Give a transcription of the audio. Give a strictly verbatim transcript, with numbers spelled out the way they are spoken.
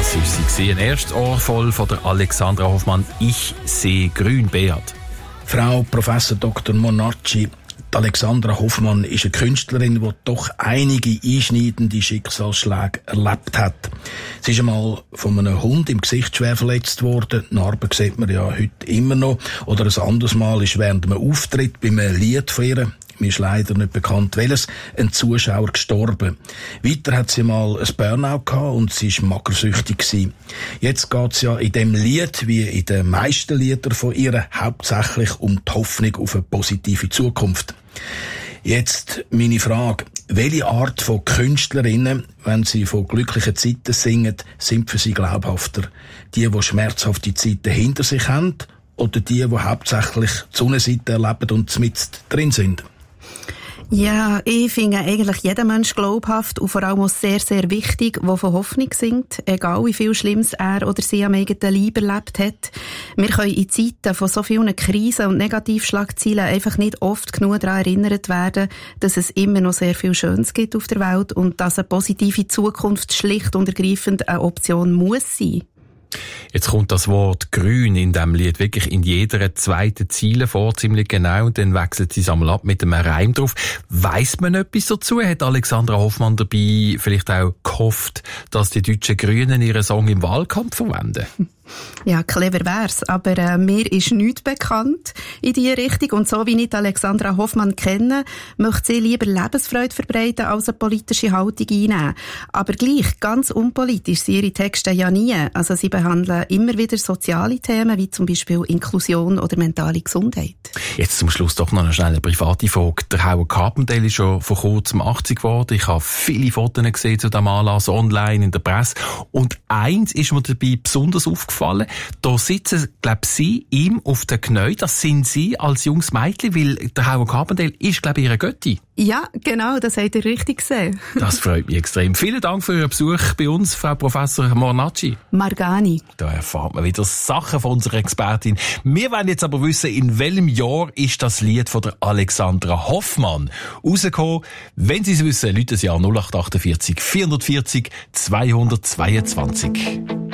Das war sie, ein erstes Ohr voll von der Alexandra Hoffmann. Ich sehe grün, Beat. Frau Professor Doktor Monarchi, die Alexandra Hoffmann ist eine Künstlerin, die doch einige einschneidende Schicksalsschläge erlebt hat. Sie ist einmal von einem Hund im Gesicht schwer verletzt worden. Narben sieht man ja heute immer noch. Oder ein anderes Mal ist während einem Auftritt bei einem Lied von ihr, mir ist leider nicht bekannt welches, ein Zuschauer gestorben. Weiter hat sie mal ein Burnout gehabt und sie ist magersüchtig gewesen. Jetzt geht's ja in dem Lied, wie in den meisten Liedern von ihr, hauptsächlich um die Hoffnung auf eine positive Zukunft. Jetzt meine Frage: Welche Art von Künstlerinnen, wenn sie von glücklichen Zeiten singen, sind für sie glaubhafter? Die, die schmerzhafte Zeiten hinter sich haben, oder die, die hauptsächlich die Sonnenseite erleben und mitten drin sind? Ja, ich finde eigentlich jeder Mensch glaubhaft und vor allem auch sehr, sehr wichtig, der von Hoffnung singt, egal wie viel Schlimmes er oder sie am eigenen Leib erlebt hat. Wir können in Zeiten von so vielen Krisen und Negativschlagzeilen einfach nicht oft genug daran erinnert werden, dass es immer noch sehr viel Schönes gibt auf der Welt und dass eine positive Zukunft schlicht und ergreifend eine Option muss sein. Jetzt kommt das Wort grün in diesem Lied wirklich in jeder zweiten Zeile vor, ziemlich genau, und dann wechselt sie es einmal ab mit einem Reim drauf. Weiss man etwas dazu? Hat Alexandra Hoffmann dabei vielleicht auch gehofft, dass die deutschen Grünen ihren Song im Wahlkampf verwenden? Ja, clever wär's, aber äh, mir ist nichts bekannt in diese Richtung. Und so wie ich Alexandra Hoffmann kenne, möchte sie lieber Lebensfreude verbreiten, als eine politische Haltung einnehmen. Aber gleich, ganz unpolitisch sind ihre Texte ja nie. Also sie behandeln immer wieder soziale Themen, wie zum Beispiel Inklusion oder mentale Gesundheit. Jetzt zum Schluss doch noch eine schnelle private Frage. Der Howard Carpendale ist schon vor kurzem achtzig geworden. Ich habe viele Fotos gesehen zu diesem Anlass, online, in der Presse. Und eins ist mir dabei besonders aufgefallen. Da sitzen, glaube ich, Sie ihm auf den Knien. Das sind Sie als junges Mädchen, weil der Howard Carpendale ist, glaube ich, Ihre Götti. Ja, genau, das habt ihr richtig gesehen. Das freut mich extrem. Vielen Dank für Ihren Besuch bei uns, Frau Professor Monarchi. Margani. Da erfahrt man wieder Sachen von unserer Expertin. Wir wollen jetzt aber wissen, in welchem Jahr ist das Lied von der Alexandra Hoffmann rausgekommen. Wenn Sie es wissen, rufen Sie an null acht acht vier, vier vierzig, zweihundertzweiundzwanzig.